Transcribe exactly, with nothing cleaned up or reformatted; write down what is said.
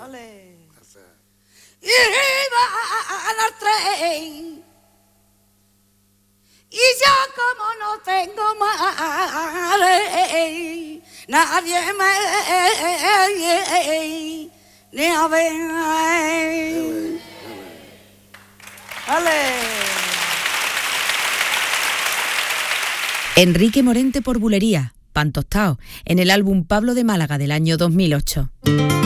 Y iba al tren. Y yo como no tengo madre, nadie me ni a ver. Enrique Morente por Bulería, Pan Tostado, en el álbum Pablo de Málaga del año dos mil ocho.